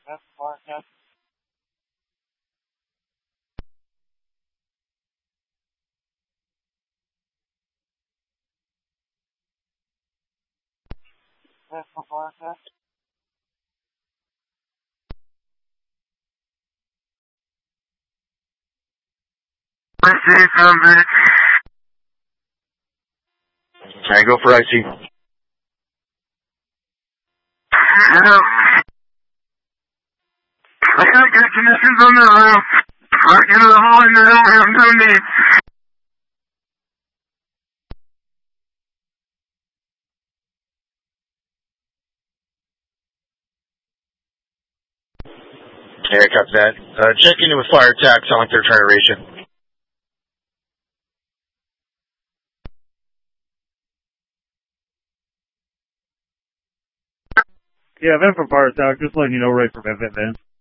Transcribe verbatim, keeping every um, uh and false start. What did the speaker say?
That's far, that's that's far, that's I see something. Alright, go for I C. Help. I can't get connections on the roof. I get a hole in the roof. I'm doing it. Yeah, copy that. Uh, check into with fire attack. Sound like they're trying to reach you. Yeah, vent from fire attack. Just letting you know right from event, man.